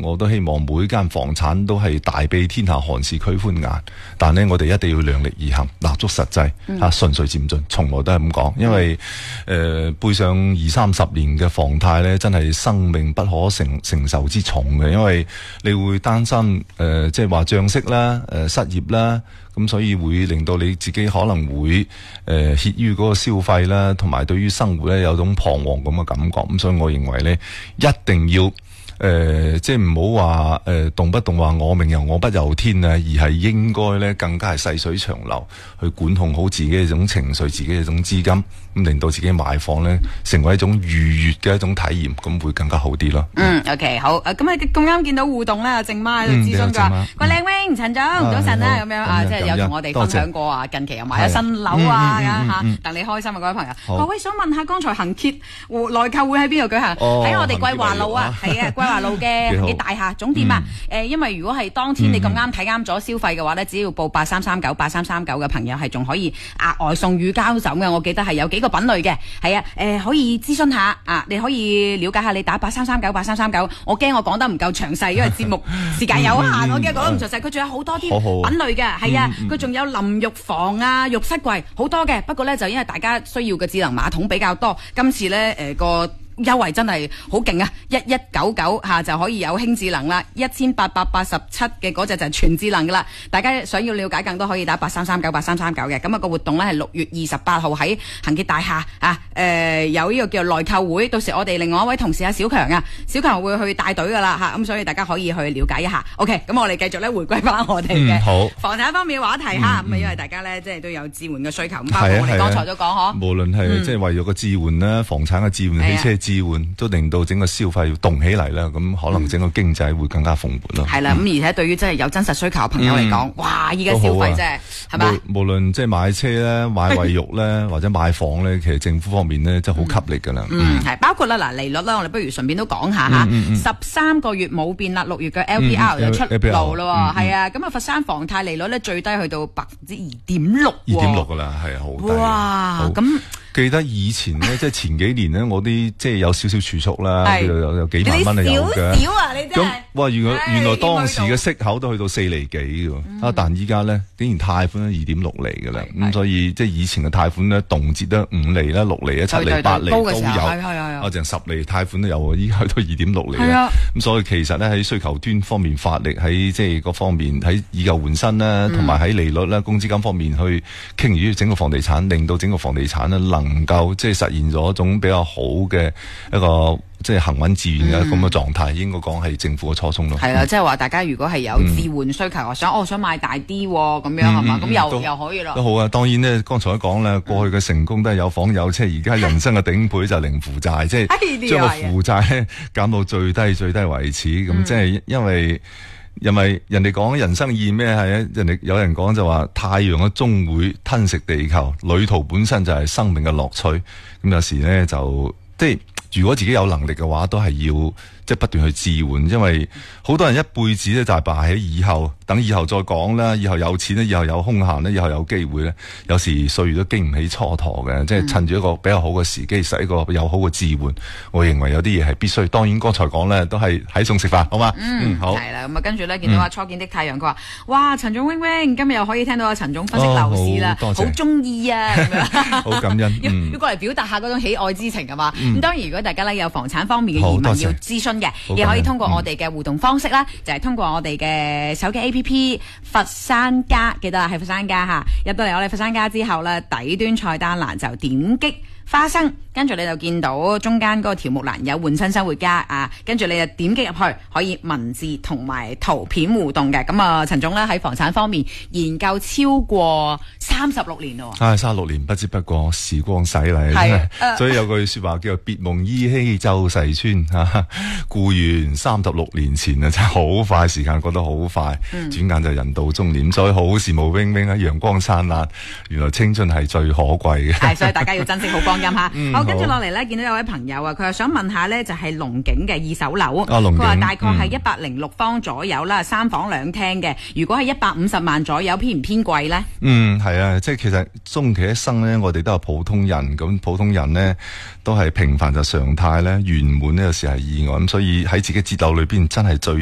我都希望每間房產都係大庇天下，寒士俱歡顏。但呢，我哋一定要量力而行，立足實際，順序漸進，從來都係咁講。因為背上20-30年嘅房貸呢，真係生命不可承受之重嘅，因為你會擔心即係話漲息啦、失業啦。咁所以會令到你自己可能會怯於嗰個消費啦，同埋對於生活咧有種彷徨咁嘅感覺。咁所以我認為咧，一定要即係唔好話動不動話我命由我不由天啊，而係應該咧更加係細水長流，去管控好自己嘅一種情緒、自己嘅一種資金，咁令到自己買房咧成為一種愉悅嘅一種體驗，咁會更加好啲咯。 OK 好，咁咁啱見到互動咧，阿靜媽喺度諮詢佢話：喂，靚 wing 陳總早晨啦，咁樣啊，即係有同我哋分享過啊，近期又買咗新樓啊嚇，戥你開心啊，各位朋友。各位想問下，剛才恒傑內購會喺邊度舉行？喺我哋桂華路啊，係啊，桂華路嘅恒傑大廈總店啊。因為如果係當天你咁啱睇啱咗消費嘅話咧，只要報8339嘅朋友係仲可以額外送乳膠枕嘅。我記得係有幾個品類嘅，係啊，可以諮詢下啊，你可以了解下，你打8339。我驚我講得唔夠詳細，因為節目時間有限，我驚講得唔詳細。佢仲有好多啲品類嘅，係啊，佢仲有淋浴房啊、浴室櫃好多嘅。不過咧就因為大家需要嘅智能馬桶比較多，今次咧個優惠真係好勁啊！1199下就可以有輕智能啦，1887嘅嗰隻就係全智能噶啦。大家想要了解更多，可以打8339嘅。咁啊個活動咧係6月28號喺恒傑大廈啊，有呢個叫內購會。到時我哋另外一位同事阿小強啊，小強會去帶隊噶啦吓，咁所以大家可以去了解一下。OK， 咁我哋繼續咧回歸翻我哋嘅房產方面嘅話題吓，咁因為大家咧即係都有置換嘅需求，咁包括我哋剛才都講嗬， 無論係即係為咗個置換啦、房產嘅置換、汽車置換都令到整個消費要動起嚟啦，咁可能整個經濟會更加蓬勃咯。係啦，咁而且對於真係有真實需求嘅朋友嚟講，哇！依家消費啫，係嘛？無論即係買車咧、買衛浴咧，或者買房咧，其實政府方面咧真係好吸力噶啦。 係包括啦，嗱利率啦，我哋不如順便都講下嚇，13個月冇變啦，6月嘅 LPR 就出爐咯，係啊，咁啊佛山房貸利率咧最低去到2.6%， 2.6 噶啦，係好低。 哇！咁記得以前咧，即係前幾年咧，我啲即係有少少儲蓄啦，有幾萬蚊係有嘅。 少啊，你真係。咁哇，原來當時嘅息口都去到4厘幾嘅，但依家咧竟然貸款咧2.6厘嘅啦，咁所以即係以前嘅貸款咧動輒得5厘啦、6厘啦、7厘、8厘都有，淨10厘貸款都有，依家去到2.6厘啦。咁所以其實咧喺需求端方面發力，喺即係各方面喺以舊換新啦，同埋喺利率啦、公積金方面去傾於整個房地產，令到整個房地產咧能夠即係實現咗一種比較好嘅一個即係行穩致遠嘅咁嘅狀態，應該講係政府嘅初衷咯。係啦， 即係話大家如果係有置換需求，想買大啲咁樣係嘛，咁又可以咯。都好啊，當然呢，剛才講啦，過去嘅成功都係有房有車，而家人生嘅頂配就零負債，即係將個負債咧減到最低為止。咁即係因為人哋講人生意義咩係有人講就話太陽嘅終會吞食地球，旅途本身就係生命嘅樂趣。咁有時咧就即係如果自己有能力嘅話，都係要即係不斷去置換，因為好多人一輩子咧就係擺喺以後，等以後再講啦。以後有錢咧，以後有空閒咧，以後有機會咧，有時歲月都經唔起蹉跎嘅，即係趁住一個比較好嘅時機，使一個有好嘅置換。我認為有啲嘢係必須。當然剛才講咧都係喺餸食飯，好嘛？好。係啦，咁啊跟住咧見到阿初見的太陽，佢話：哇，陳總 wing wing，今日又可以聽到阿陳總分析樓市啦，好中意啊！好感恩，要過嚟表達下嗰種喜愛之情係嘛？咁當然如果大家咧有房產方面嘅疑問要諮詢嘅，亦可以通過我哋嘅互動方式啦，就係通過我哋嘅手機 APP 佛山家，記得啦係佛山家嚇，入到嚟我哋佛山家之後咧，底端菜單欄就點擊花生，跟住你就見到中間嗰個條目欄有換新生活家啊，跟住你就點擊入去，可以文字同埋圖片互動嘅。咁啊，陳總咧喺房產方面研究超過36年咯。36年不知不覺時光洗禮，所以有句說話叫做別夢依稀周世川啊，故園36年前啊，真係好快，時間過得好快，轉眼就人到中年。所以好羨慕 wing wing 啊，陽光燦爛，原來青春係最可貴嘅。係，所以大家要珍惜好光陰吓。好，跟住落嚟咧，見到有位朋友啊，佢又想問下咧，就係龍景嘅二手樓，佢話大概係106方左右啦，3房2廳嘅，如果係150萬左右，偏唔偏貴咧？係啊，即係其實終其一生咧，我哋都係普通人，咁普通人咧都係平凡就常態咧，圓滿呢有時係意外，咁所以喺自己節奏裏邊真係最